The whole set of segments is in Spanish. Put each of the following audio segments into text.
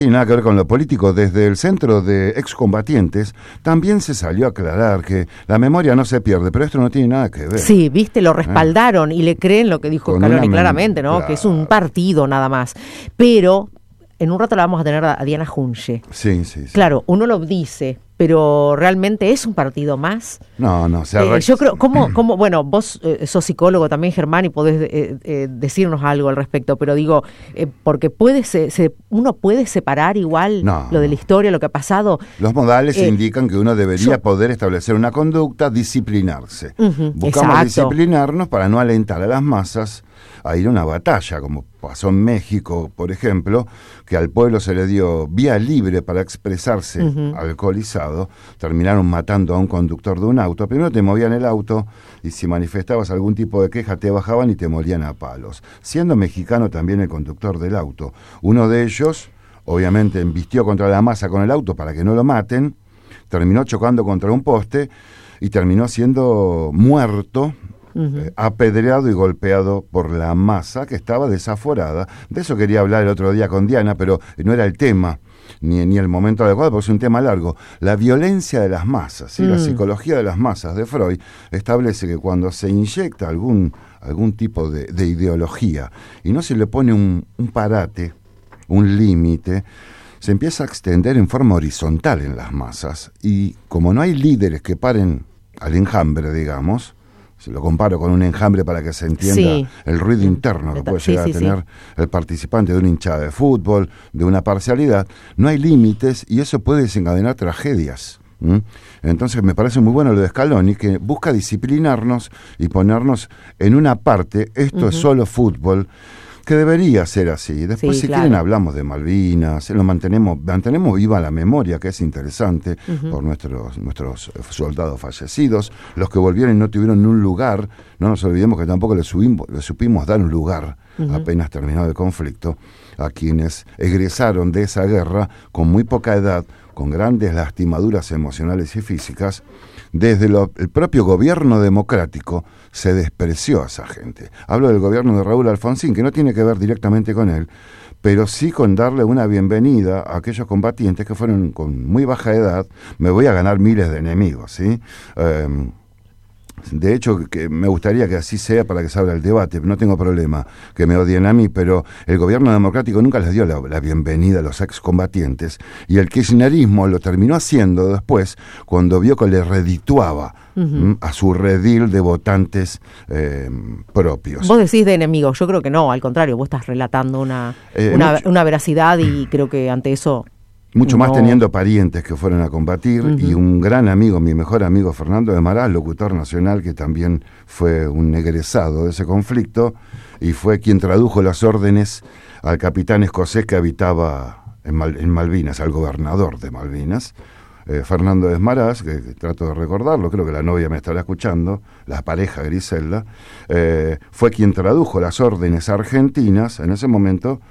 Y nada que ver con lo político, desde el Centro de Excombatientes también se salió a aclarar que la memoria no se pierde, pero esto no tiene nada que ver. Sí, viste, lo respaldaron y le creen lo que dijo Scaloni claramente, ¿no? Claro. Que es un partido nada más. Pero en un rato la vamos a tener a Diana Junge. Sí. Claro, uno lo dice, pero ¿realmente es un partido más? No, yo creo, ¿cómo? Bueno, vos sos psicólogo también, Germán, y podés decirnos algo al respecto, pero digo, porque uno puede separar igual lo de la historia, lo que ha pasado. Los modales indican que uno debería poder establecer una conducta, disciplinarse. Buscamos disciplinarnos para no alentar a las masas a ir a una batalla, como pasó en México, por ejemplo, que al pueblo se le dio vía libre para expresarse alcoholizado, terminaron matando a un conductor de un auto. Primero te movían el auto y si manifestabas algún tipo de queja te bajaban y te molían a palos. Siendo mexicano también el conductor del auto. Uno de ellos, obviamente, embistió contra la masa con el auto para que no lo maten, terminó chocando contra un poste y terminó siendo muerto, apedreado y golpeado por la masa que estaba desaforada. De eso quería hablar el otro día con Diana, pero no era el tema, ni el momento adecuado, porque es un tema largo. La violencia de las masas, ¿sí? La psicología de las masas de Freud establece que cuando se inyecta algún tipo de ideología y no se le pone un parate, un límite, se empieza a extender en forma horizontal en las masas, y como no hay líderes que paren al enjambre, digamos, se lo comparo con un enjambre para que se entienda el ruido interno que puede llegar a tener el participante de una hinchada de fútbol, de una parcialidad. No hay límites y eso puede desencadenar tragedias. Entonces me parece muy bueno lo de Scaloni, que busca disciplinarnos y ponernos en una parte. Esto es solo fútbol, que debería ser así. Después, si quieren, hablamos de Malvinas, lo mantenemos viva la memoria, que es interesante, por nuestros soldados fallecidos, los que volvieron y no tuvieron un lugar. No nos olvidemos que tampoco le supimos dar un lugar, apenas terminado el conflicto, a quienes egresaron de esa guerra con muy poca edad, con grandes lastimaduras emocionales y físicas. Desde el propio gobierno democrático se despreció a esa gente. Hablo del gobierno de Raúl Alfonsín, que no tiene que ver directamente con él, pero sí con darle una bienvenida a aquellos combatientes que fueron con muy baja edad. Me voy a ganar miles de enemigos, ¿sí? De hecho, que me gustaría que así sea para que se abra el debate. No tengo problema que me odien a mí, pero el gobierno democrático nunca les dio la bienvenida a los excombatientes, y el kirchnerismo lo terminó haciendo después cuando vio que le redituaba a su redil de votantes propios. Vos decís de enemigos, yo creo que no, al contrario, vos estás relatando una veracidad, y creo que ante eso... Mucho más teniendo parientes que fueron a combatir, y un gran amigo, mi mejor amigo Fernando Desmarás, locutor nacional, que también fue un egresado de ese conflicto, y fue quien tradujo las órdenes al capitán escocés que habitaba en Malvinas, al gobernador de Malvinas, Fernando Desmarás, que trato de recordarlo, creo que la novia me estará escuchando, la pareja Griselda, fue quien tradujo las órdenes argentinas en ese momento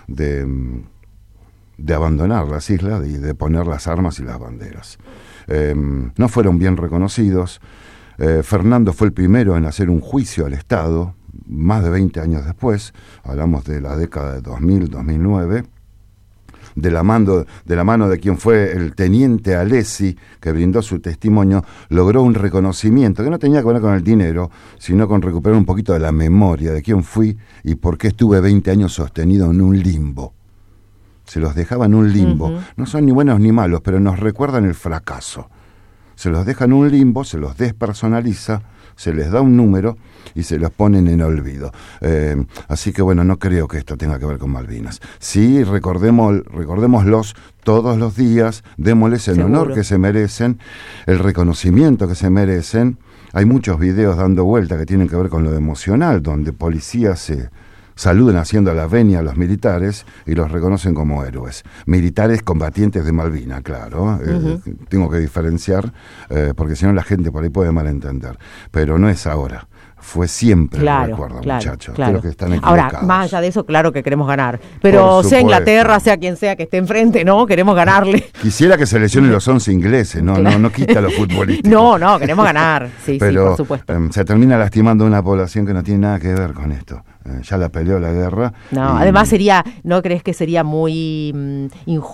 de abandonar las islas y de poner las armas y las banderas. No fueron bien reconocidos. Fernando fue el primero en hacer un juicio al Estado, más de 20 años después, hablamos de la década de 2000, 2009, de la mano de quien fue el teniente Alessi, que brindó su testimonio, logró un reconocimiento que no tenía que ver con el dinero, sino con recuperar un poquito de la memoria de quién fui y por qué estuve 20 años sostenido en un limbo. Se los dejaba en un limbo. No son ni buenos ni malos, pero nos recuerdan el fracaso. Se los deja en un limbo, se los despersonaliza, se les da un número y se los ponen en olvido. Así que bueno, no creo que esto tenga que ver con Malvinas. Sí, recordémoslos todos los días, démosles el honor que se merecen, el reconocimiento que se merecen. Hay muchos videos dando vuelta que tienen que ver con lo emocional, donde policías se saludan haciendo la venia a los militares y los reconocen como héroes. Militares combatientes de Malvinas, claro. Tengo que diferenciar, porque si no la gente por ahí puede malentender. Pero no es ahora. Fue siempre el recuerdo, muchachos. Creo que están equivocados. Ahora, más allá de eso, claro que queremos ganar. Pero sea Inglaterra, sea quien sea que esté enfrente, ¿no? Queremos ganarle. Quisiera que se lesionen los 11 ingleses, no quita los futbolistas. No, queremos ganar. Sí, pero, por supuesto. Se termina lastimando una población que no tiene nada que ver con esto. Ya la peleó la guerra. No, además ¿no crees que sería muy injusto